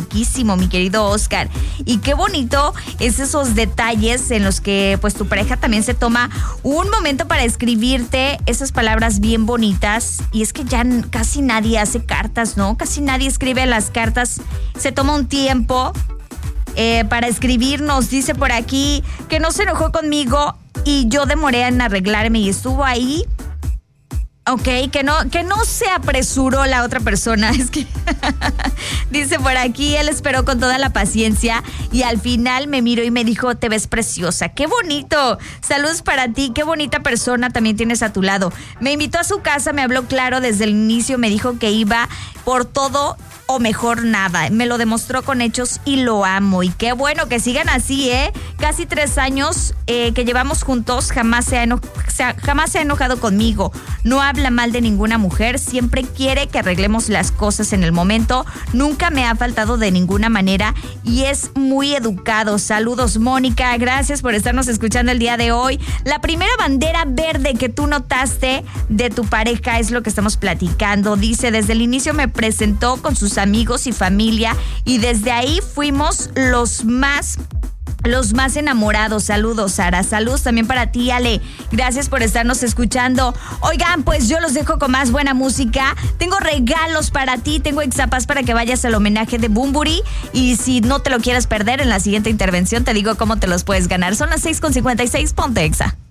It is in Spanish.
riquísimo, mi querido Oscar. Y qué bonito es esos detalles en los que pues tu pareja también se toma un momento para escribirte esas palabras bien bonitas. Y es que ya casi nadie hace cartas, ¿no? Casi nadie escribe las cartas. Se toma un tiempo para escribirnos. Dice por aquí que no se enojó conmigo y yo demoré en arreglarme y estuvo ahí. Ok, que no se apresuró la otra persona. Es que dice por aquí, él esperó con toda la paciencia y al final me miró y me dijo, te ves preciosa. ¡Qué bonito! Saludos para ti, qué bonita persona también tienes a tu lado. Me invitó a su casa, me habló claro desde el inicio, me dijo que iba por todo o mejor nada. Me lo demostró con hechos y lo amo. Y qué bueno que sigan así, ¿eh? Casi 3 años que llevamos juntos, jamás se ha enojado conmigo. No habla mal de ninguna mujer, siempre quiere que arreglemos las cosas en el momento. Nunca me ha faltado de ninguna manera y es muy educado. Saludos, Mónica. Gracias por estarnos escuchando el día de hoy. La primera bandera verde que tú notaste de tu pareja es lo que estamos platicando. Dice, desde el inicio me presentó con sus amigos y familia y desde ahí fuimos los más enamorados. Saludos, Sara. Saludos también para ti, Ale. Gracias por estarnos escuchando. Oigan, pues yo los dejo con más buena música. Tengo regalos para ti. Tengo exapas para que vayas al homenaje de Bunbury. Y si no te lo quieres perder, en la siguiente intervención te digo cómo te los puedes ganar. Son las 6:56. Ponte Exa.